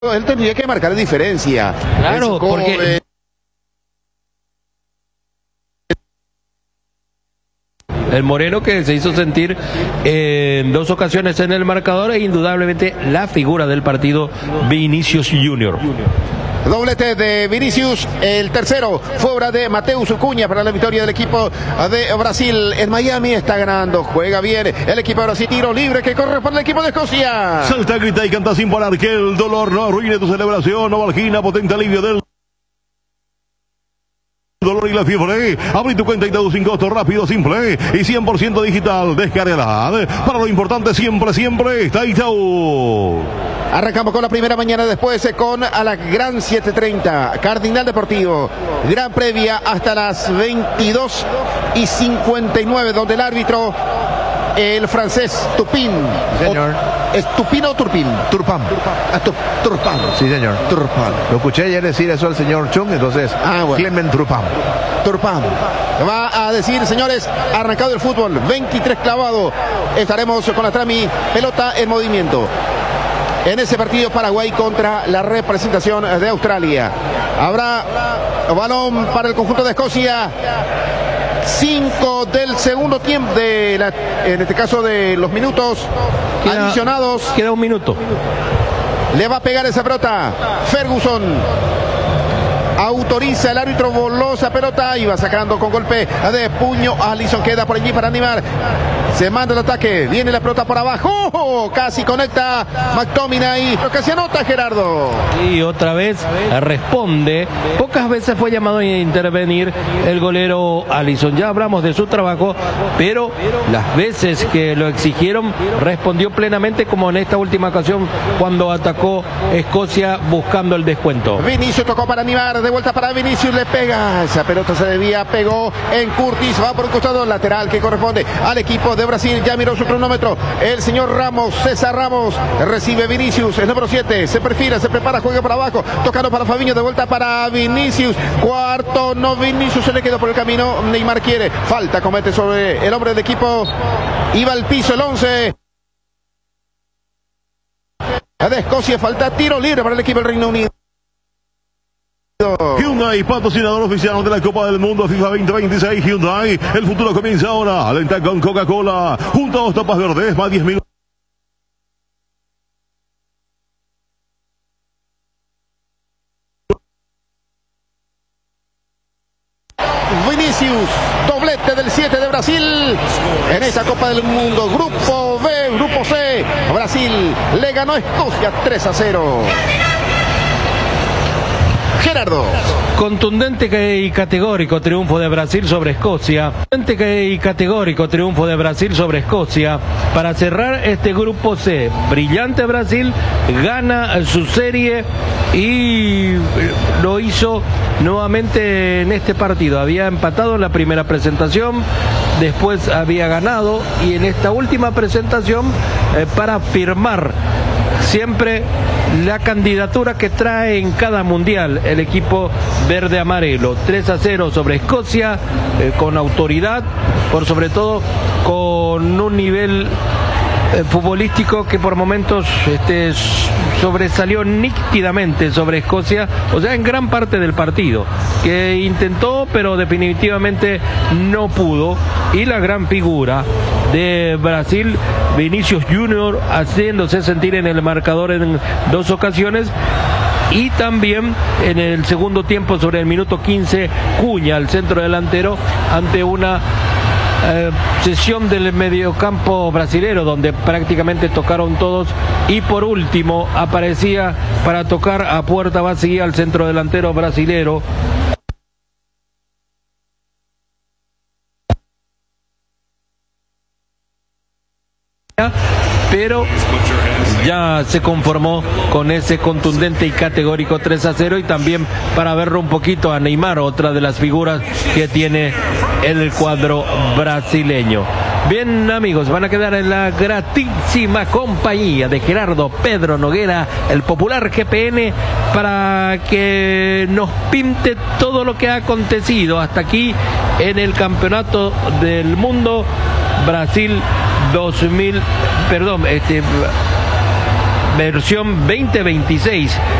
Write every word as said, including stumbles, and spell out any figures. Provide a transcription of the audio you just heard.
Él tendría que marcar diferencia. Claro, porque... El moreno que se hizo sentir en dos ocasiones en el marcador e indudablemente la figura del partido, Vinicius Junior. Doblete de Vinicius, el tercero fue obra de Mateus Cunha para la victoria del equipo de Brasil. En Miami está ganando, juega bien el equipo de Brasil, tiro libre que corre para el equipo de Escocia. Salta, grita y canta sin parar, que el dolor no arruine tu celebración. Novalgina, potente alivio del dolor y la fiebre. Abrí tu cuenta Itaú sin costo, rápido, simple y cien por ciento digital. Descárgala. Para lo importante siempre, siempre está Itaú. Arrancamos con la primera mañana, después con a la Gran siete treinta, Cardinal Deportivo, Gran Previa hasta las veintidós y cincuenta y nueve, donde el árbitro, el francés Tupin. Señor. O, ¿Es Tupin o Turpin? Turpam. Ah, tu, Turpam. Sí, señor. Turpam. Lo escuché ayer decir eso al señor Chung, entonces, ah, bueno. Clement Turpam. Turpam. Va a decir, señores, arrancado el fútbol, veintitrés clavado. Estaremos con la Trami, pelota en movimiento. En ese partido Paraguay contra la representación de Australia. Habrá balón para el conjunto de Escocia. Cinco del segundo tiempo, de la, en este caso de los minutos queda, adicionados. Queda un minuto. Le va a pegar esa pelota Ferguson. Autoriza el árbitro, voló esa pelota y va sacando con golpe de puño. Alisson queda por allí para animar. Se manda el ataque, viene la pelota por abajo, ¡oh! Casi conecta McTominay, lo que se anota Gerardo. Y otra vez responde. Pocas veces fue llamado a intervenir el golero Alisson. Ya hablamos de su trabajo, pero las veces que lo exigieron respondió plenamente, como en esta última ocasión cuando atacó Escocia buscando el descuento. Vinicius tocó para animar, de vuelta para Vinicius, le pega, esa pelota se debía, pegó en Curtis, va por un costado lateral que corresponde al equipo de Brasil. Ya miró su cronómetro el señor Ramos, César Ramos, recibe Vinicius, el número siete, se perfila, se prepara, juega para abajo, tocando para Fabinho, de vuelta para Vinicius, cuarto, no, Vinicius se le quedó por el camino, Neymar quiere, falta comete sobre el hombre del equipo, iba al piso el once de Escocia, falta tiro libre para el equipo del Reino Unido. Hyundai, patrocinador oficial de la Copa del Mundo FIFA veinte veintiséis. Hyundai, el futuro comienza ahora. Alenta con Coca-Cola, junto a dos tapas verdes, más diez minutos. Vinicius, doblete del siete de Brasil en esa Copa del Mundo. Grupo B, Grupo C, Brasil le ganó a Escocia tres a cero. Gerardo. Contundente y categórico triunfo de Brasil sobre Escocia. Contundente y categórico triunfo de Brasil sobre Escocia para cerrar este grupo C. Brillante Brasil, gana su serie y lo hizo nuevamente en este partido. Había empatado en la primera presentación, después había ganado y en esta última presentación eh, para firmar siempre la candidatura que trae en cada mundial el equipo verde amarelo. Tres a cero sobre Escocia, eh, con autoridad, por sobre todo con un nivel eh, futbolístico que por momentos este, sobresalió nítidamente sobre Escocia, o sea, en gran parte del partido, que intentó pero definitivamente no pudo. Y la gran figura de Brasil, Vinicius Junior, haciéndose sentir en el marcador en dos ocasiones, y también en el segundo tiempo sobre el minuto quince, Cunha, el centro delantero, ante una eh, sesión del mediocampo brasilero donde prácticamente tocaron todos, y por último aparecía para tocar a puerta vacía al centro delantero brasilero. Pero ya se conformó con ese contundente y categórico tres a cero, y también para verlo un poquito a Neymar, otra de las figuras que tiene el cuadro brasileño. Bien, amigos, van a quedar en la gratísima compañía de Gerardo Pedro Noguera, el popular G P N, para que nos pinte todo lo que ha acontecido hasta aquí en el Campeonato del Mundo Brasil dos mil, perdón, este versión veinte veintiséis.